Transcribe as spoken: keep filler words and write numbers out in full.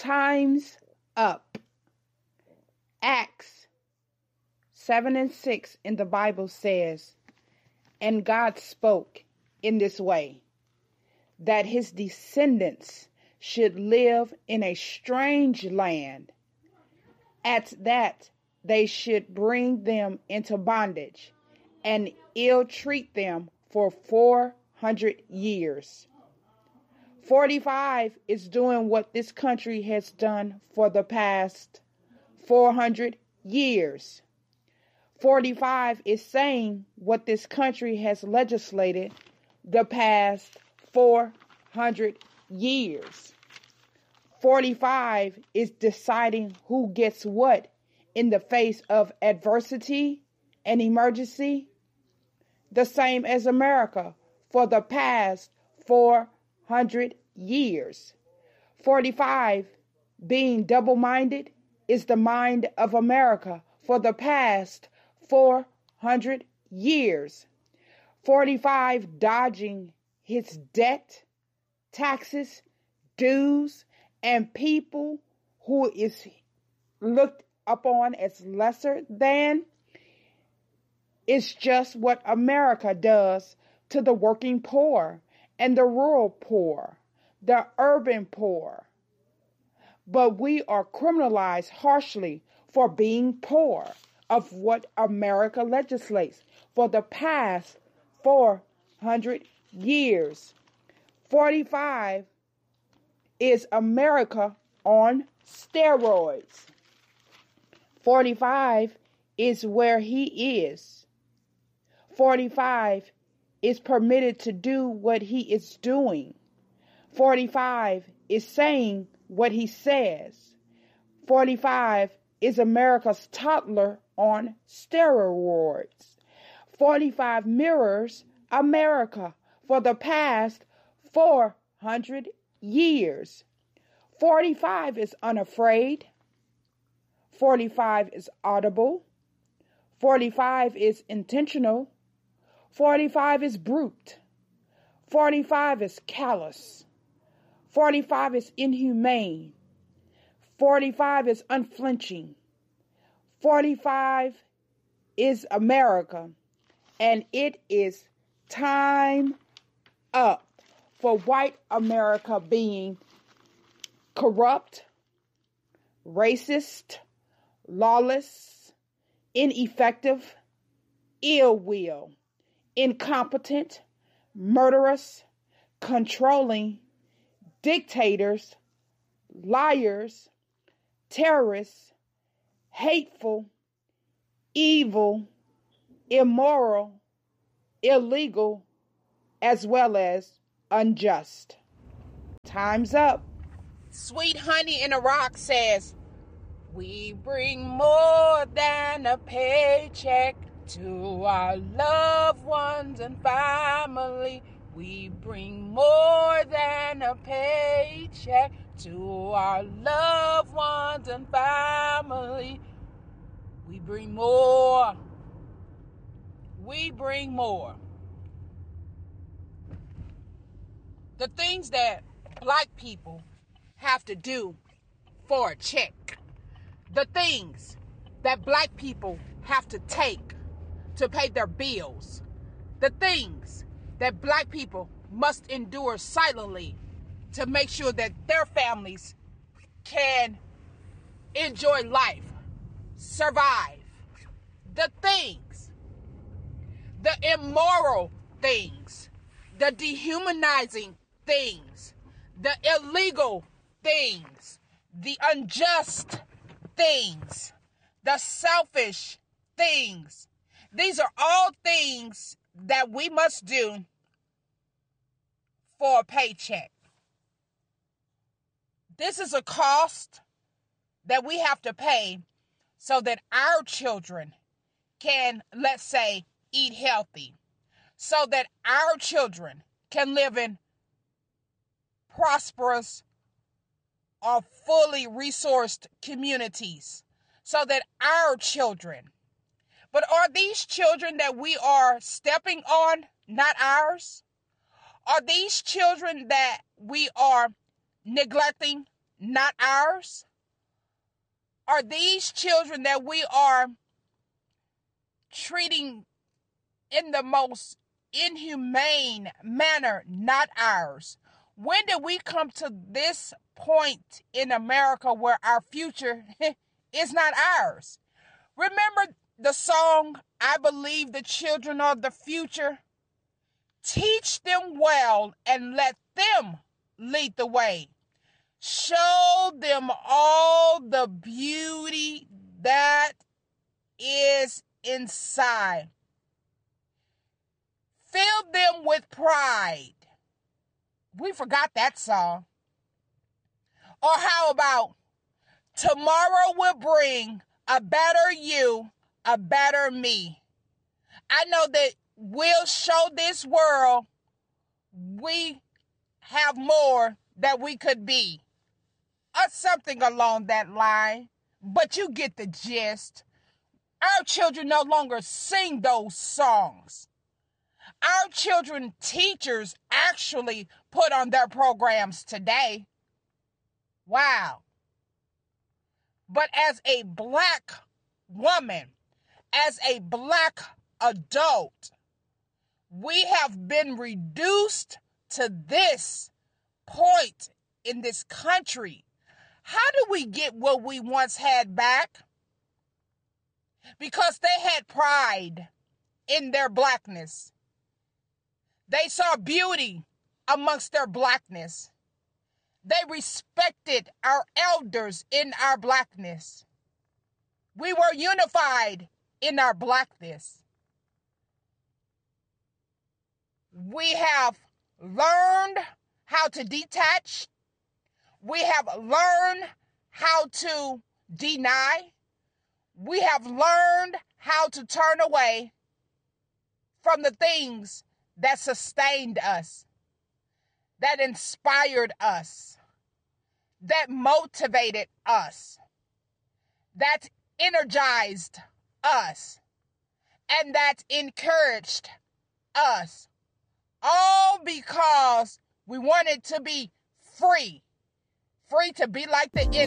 Time's up. Acts seven and six in the Bible says, and God spoke in this way, that his descendants should live in a strange land. At that they should bring them into bondage and ill treat them for four hundred years. forty-five is doing what this country has done for the past four hundred years. forty-five is saying what this country has legislated the past four hundred years. forty-five is deciding who gets what in the face of adversity and emergency, the same as America for the past four hundred years. forty-five, being double-minded, is the mind of America for the past four hundred years. forty-five, dodging his debt, taxes, dues, and people who is looked upon as lesser than, is just what America does to the working poor and the rural poor, the urban poor. But we are criminalized harshly for being poor of what America legislates for the past four hundred years. forty-five is America on steroids. forty-five is where he is. forty-five is permitted to do what he is doing. forty-five is saying what he says. forty-five is America's toddler on steroids. forty-five mirrors America for the past four hundred years. forty-five is unafraid. forty-five is audible. forty-five is intentional. forty-five is brute. forty-five is callous. forty-five is inhumane. forty-five is unflinching. forty-five is America. And it is time up for white America being corrupt, racist, lawless, ineffective, ill will, incompetent, murderous, controlling, dictators, liars, terrorists, hateful, evil, immoral, illegal, as well as unjust. Time's up. Sweet Honey in a Rock says, we bring more than a paycheck to our loved ones and family. We bring more than a paycheck to our loved ones and family. We bring more. We bring more. The things that black people have to do for a check. The things that black people have to take to pay their bills. The things that black people must endure silently to make sure that their families can enjoy life, survive. The things, the immoral things, the dehumanizing things, the illegal things, the unjust things, the selfish things. These are all things that we must do for a paycheck. This is a cost that we have to pay so that our children can, let's say, eat healthy, so that our children can live in prosperous or fully resourced communities, so that our children, but are these children that we are stepping on not ours? Are these children that we are neglecting not ours? Are these children that we are treating in the most inhumane manner not ours? When did we come to this point in America where our future is not ours? Remember the song, I Believe the Children of the Future? Teach them well and let them lead the way. Show them all the beauty that is inside. Fill them with pride. We forgot that song. Or how about, tomorrow will bring a better you, a better me. I know that we'll show this world we have more that we could be. Or something along that line. But you get the gist. Our children no longer sing those songs. Our children teachers actually put on their programs today. Wow. But as a black woman, as a black adult, we have been reduced to this point in this country. How do we get what we once had back? Because they had pride in their blackness. They saw beauty amongst their blackness. They respected our elders in our blackness. We were unified in our blackness. We have learned how to detach. We have learned how to deny. We have learned how to turn away from the things that sustained us, that inspired us, that motivated us, that energized us, and that encouraged us. All because we wanted to be free. Free to be like the